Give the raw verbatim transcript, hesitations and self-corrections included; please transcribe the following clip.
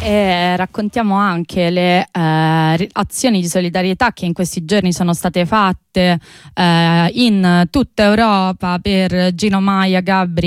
E raccontiamo anche le eh, azioni di solidarietà che in questi giorni sono state fatte eh, in tutta Europa per Gino Maia, Gabri